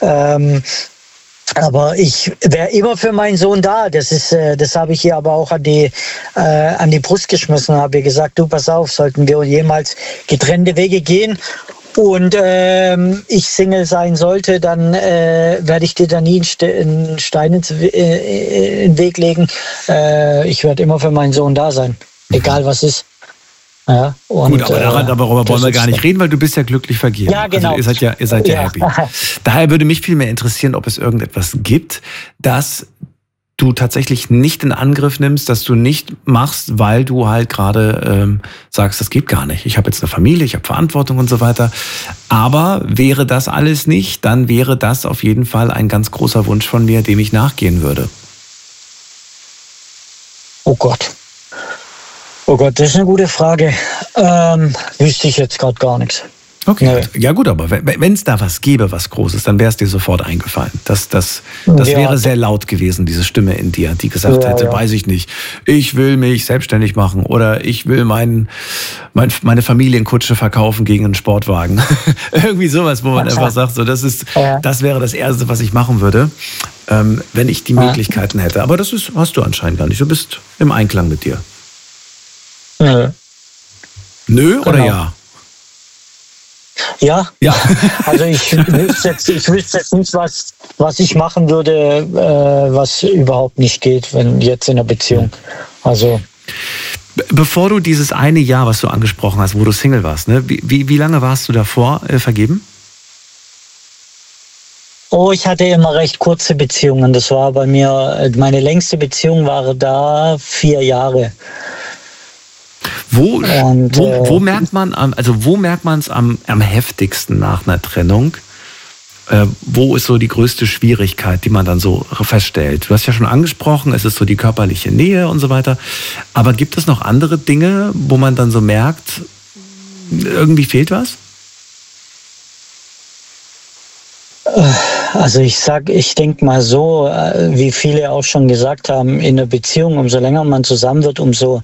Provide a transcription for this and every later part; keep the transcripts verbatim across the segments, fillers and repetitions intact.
Ähm, aber ich wäre immer für meinen Sohn da. Das ist, äh, das habe ich hier aber auch an die, äh, an die Brust geschmissen und habe gesagt, du pass auf, sollten wir jemals getrennte Wege gehen und ähm, ich Single sein sollte, dann äh, werde ich dir da nie einen Stein ins, äh, in den Weg legen. Äh, ich werde immer für meinen Sohn da sein, egal was ist. Ja, und, gut, aber daran, darüber wollen wir gar nicht reden, weil du bist ja glücklich vergeben. Ja, genau. Also ihr seid ja, ihr seid ja, ja happy. Daher würde mich viel mehr interessieren, ob es irgendetwas gibt, das du tatsächlich nicht in Angriff nimmst, dass du nicht machst, weil du halt gerade ähm, sagst, das geht gar nicht. Ich habe jetzt eine Familie, ich habe Verantwortung und so weiter. Aber wäre das alles nicht, dann wäre das auf jeden Fall ein ganz großer Wunsch von mir, dem ich nachgehen würde. Oh Gott. Oh Gott, das ist eine gute Frage. Ähm, wüsste ich jetzt gerade gar nichts. Okay, nee. Ja gut, aber wenn es da was gäbe, was Großes, dann wäre es dir sofort eingefallen. Das, das, das ja. wäre sehr laut gewesen, diese Stimme in dir, die gesagt ja, hätte, ja. weiß ich nicht, ich will mich selbstständig machen oder ich will mein, mein, meine Familienkutsche verkaufen gegen einen Sportwagen. Irgendwie sowas, wo man einfach sagt, so, das, ist, ja. das wäre das Erste, was ich machen würde, ähm, wenn ich die Möglichkeiten hätte. Aber das ist, hast du anscheinend gar nicht. Du bist im Einklang mit dir. Nö. Nö oder genau. ja? Ja. ja. Also ich wüsste jetzt, ich wüsste jetzt nicht, was, was ich machen würde, äh, was überhaupt nicht geht, wenn jetzt in einer Beziehung. Also. Bevor du dieses eine Jahr, was du angesprochen hast, wo du Single warst, ne, wie, wie, wie lange warst du davor äh, vergeben? Oh, ich hatte immer recht kurze Beziehungen. Das war bei mir, meine längste Beziehung war da vier Jahre. Wo, Und, wo, äh, wo merkt man, also wo merkt man es am, am heftigsten nach einer Trennung? Äh, wo ist so die größte Schwierigkeit, die man dann so feststellt? Du hast ja schon angesprochen, es ist so die körperliche Nähe und so weiter. Aber gibt es noch andere Dinge, wo man dann so merkt, irgendwie fehlt was? Also ich sag, ich denke mal so, wie viele auch schon gesagt haben, in einer Beziehung, umso länger man zusammen wird, umso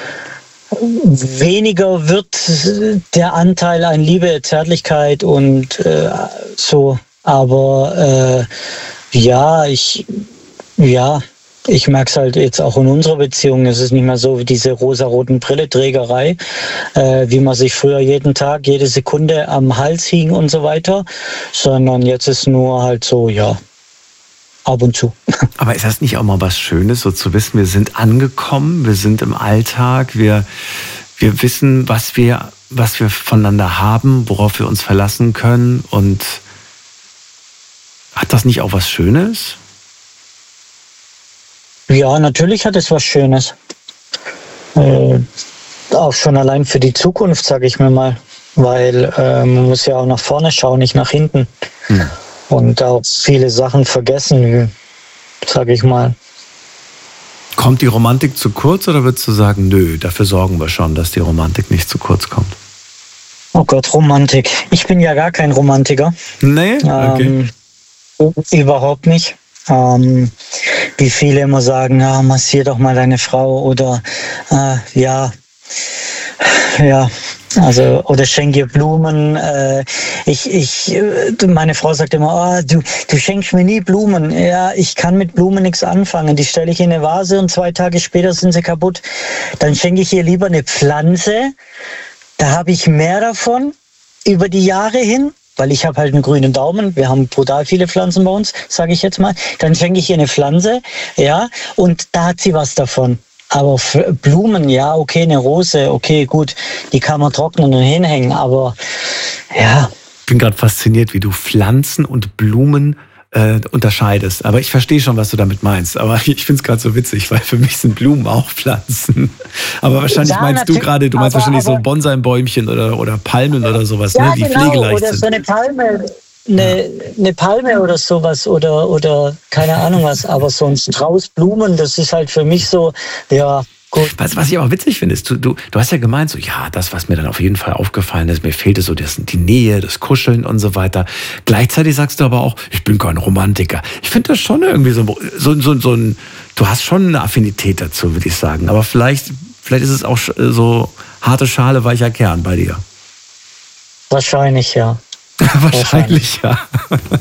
weniger wird der Anteil an Liebe, Zärtlichkeit und äh, so. Aber äh, ja, ich ja, ich merke es halt jetzt auch in unserer Beziehung. Es ist nicht mehr so wie diese rosaroten Brilleträgerei, äh, wie man sich früher jeden Tag, jede Sekunde am Hals hing und so weiter, sondern jetzt ist nur halt so, ja, ab und zu. Aber ist das nicht auch mal was Schönes, so zu wissen, wir sind angekommen, wir sind im Alltag, wir, wir wissen, was wir, was wir voneinander haben, worauf wir uns verlassen können, und hat das nicht auch was Schönes? Ja, natürlich hat es was Schönes. Äh, auch schon allein für die Zukunft, sage ich mir mal, weil äh, man muss ja auch nach vorne schauen, nicht nach hinten. Hm. Und auch viele Sachen vergessen, sage ich mal. Kommt die Romantik zu kurz oder würdest du sagen, nö, dafür sorgen wir schon, dass die Romantik nicht zu kurz kommt? Oh Gott, Romantik. Ich bin ja gar kein Romantiker. Nee? Okay. Ähm, überhaupt nicht. Ähm, wie viele immer sagen, ja, massier doch mal deine Frau oder äh, ja, ja. Also, oder schenk ihr Blumen. Äh, ich, ich, meine Frau sagt immer, oh, du, du schenkst mir nie Blumen. Ja, ich kann mit Blumen nichts anfangen. Die stelle ich in eine Vase und zwei Tage später sind sie kaputt. Dann schenke ich ihr lieber eine Pflanze. Da habe ich mehr davon über die Jahre hin, weil ich habe halt einen grünen Daumen. Wir haben brutal viele Pflanzen bei uns, sage ich jetzt mal. Dann schenke ich ihr eine Pflanze, ja, und da hat sie was davon. Aber Blumen, ja, okay, eine Rose, okay, gut, die kann man trocknen und hinhängen, aber ja. Ich bin gerade fasziniert, wie du Pflanzen und Blumen äh, unterscheidest. Aber ich verstehe schon, was du damit meinst. Aber ich finde es gerade so witzig, weil für mich sind Blumen auch Pflanzen. Aber wahrscheinlich ja, meinst du gerade, du meinst aber, wahrscheinlich aber, so Bonsai-Bäumchen oder, oder Palmen oder sowas, ja, ne, die genau, pflegeleicht oder sind. So eine Palme. Eine, eine Palme oder sowas oder, oder keine Ahnung was, aber so ein Strauß Blumen, das ist halt für mich so, ja, gut. Was, was ich auch witzig finde, ist, du, du, du hast ja gemeint, so, ja, das, was mir dann auf jeden Fall aufgefallen ist, mir fehlte so das, die Nähe, das Kuscheln und so weiter. Gleichzeitig sagst du aber auch, ich bin kein Romantiker. Ich finde das schon irgendwie so, so, so, so ein, du hast schon eine Affinität dazu, würde ich sagen. Aber vielleicht, vielleicht ist es auch so harte Schale, weicher Kern bei dir. Wahrscheinlich, ja. Wahrscheinlich, ja.